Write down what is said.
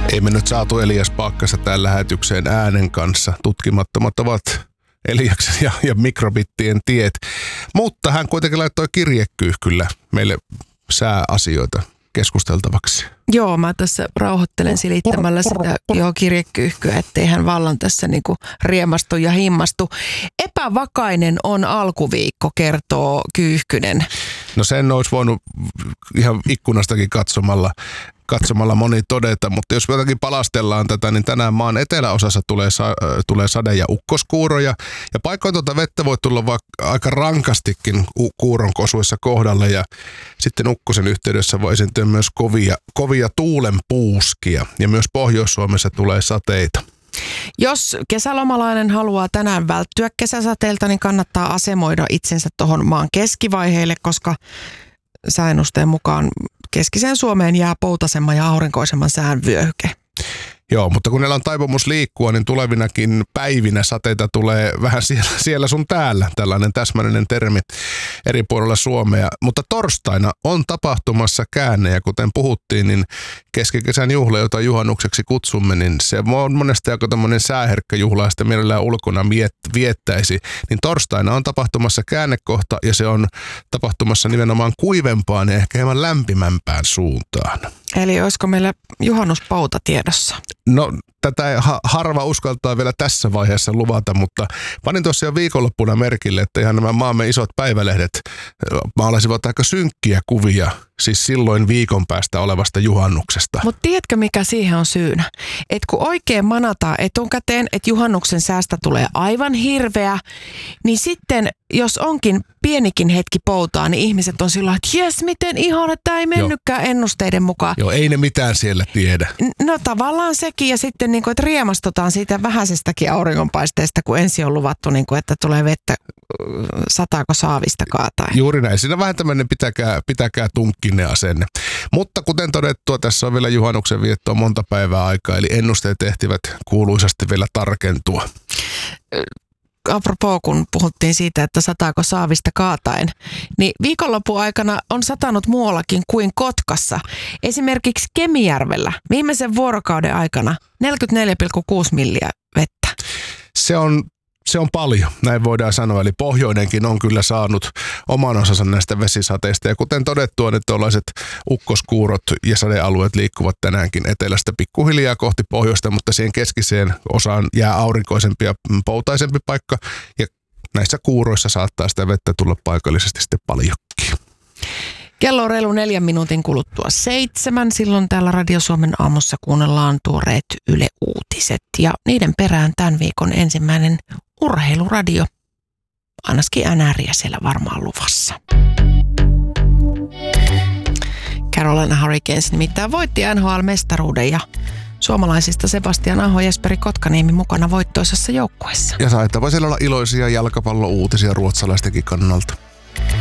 Ei me nyt saatu Elias Paakkasta tämän lähetykseen äänen kanssa. Tutkimattomat ovat Eliaksen ja mikrobittien tiet. Mutta hän kuitenkin laittoi kirjekyyhkyllä meille sääasioita keskusteltavaksi. Joo, mä tässä rauhoittelen silittämällä sitä kirjekyyhkyä, ettei hän vallan tässä niinku riemastu ja himmastu. Epävakainen on alkuviikko, kertoo Kyyhkynen. No sen olisi voinut ihan ikkunastakin katsomalla moni todeta, mutta jos jotakin palastellaan tätä, niin tänään maan eteläosassa tulee sade- ja ukkoskuuroja. Ja paikoin tuota vettä voi tulla aika rankastikin kuuron kosuissa kohdalle ja sitten ukkosen yhteydessä voi esiintyä myös kovia tuulenpuuskia ja myös Pohjois-Suomessa tulee sateita. Jos kesälomalainen haluaa tänään välttyä kesäsateelta, niin kannattaa asemoida itsensä tuohon maan keskivaiheille, koska sääennusteen mukaan keskiseen Suomeen jää poutasemman ja aurinkoisemman sään vyöhyke. Joo, mutta kun näillä on taipumus liikkua, niin tulevinakin päivinä sateita tulee vähän siellä sun täällä. Tällainen täsmällinen termi eri puolilla Suomea. Mutta torstaina on tapahtumassa käänne ja kuten puhuttiin, niin keskikesän juhla, jota juhannukseksi kutsumme, niin se on monesti aika tämmöinen sääherkkä juhla ja sitä mielellään ulkona viettäisi. Niin torstaina on tapahtumassa käännekohta ja se on tapahtumassa nimenomaan kuivempaan ja ehkä hieman lämpimämpään suuntaan. Eli olisiko meillä juhannuspouta tiedossa? No tätä ei harva uskaltaa vielä tässä vaiheessa luvata, mutta panin tuossa jo viikonloppuna merkille, että ihan nämä maamme isot päivälehdet maalasivat aika synkkiä kuvia, siis silloin viikon päästä olevasta juhannuksesta. Mutta tiedätkö mikä siihen on syynä? Että kun oikein manataan etukäteen, että juhannuksen säästä tulee aivan hirveä, niin sitten jos onkin pienikin hetki poutaa, niin ihmiset on sillä että jes, miten ihana, tämä ei mennytkään ennusteiden mukaan. Joo, ei ne mitään siellä tiedä. No tavallaan sekin ja sitten niin kuin, että riemastutaan siitä vähäisestäkin auringonpaisteesta, kun ensin on luvattu, niin kuin, että tulee vettä sataako saavista kaataa. Juuri näin. Siinä vähän tämmöinen pitäkää tunkkinen asenne. Mutta kuten todettua, tässä on vielä juhannuksen viettoa monta päivää aikaa, eli ennusteet ehtivät kuuluisasti vielä tarkentua. Apropos, kun puhuttiin siitä, että sataako saavista kaataen, niin viikonlopun aikana on satanut muuallakin kuin Kotkassa. Esimerkiksi Kemijärvellä viimeisen vuorokauden aikana 44,6 milliä vettä. Se on paljon, näin voidaan sanoa. Eli pohjoinenkin on kyllä saanut oman osansa näistä vesisateista. Ja kuten todettua, niin tuollaiset ukkoskuurot ja sadealueet liikkuvat tänäänkin etelästä pikkuhiljaa kohti pohjoista, mutta siihen keskiseen osaan jää aurinkoisempi ja poutaisempi paikka. Ja näissä kuuroissa saattaa sitä vettä tulla paikallisesti sitten paljonkin. Kello on reilu 4 minuutin kuluttua 7. Silloin täällä Radio Suomen aamussa kuunnellaan tuoreet Yle Uutiset. Ja niiden perään tämän viikon ensimmäinen urheiluradio. Ainakin NRiä siellä varmaan luvassa. Carolina Hurricanes nimittäin voitti NHL-mestaruuden ja suomalaisista Sebastian Aho ja Jesperi Kotkaniemi mukana voittoisessa joukkueessa. Ja saittava siellä olla iloisia jalkapallouutisia ruotsalaistenkin kannalta.